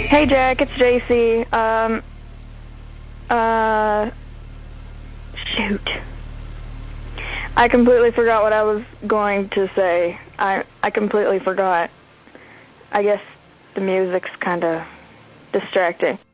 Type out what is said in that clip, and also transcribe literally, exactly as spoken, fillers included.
Hey Jack, it's J C. Um, uh, shoot. I completely forgot what I was going to say. I I completely forgot. I guess the music's kind of distracting.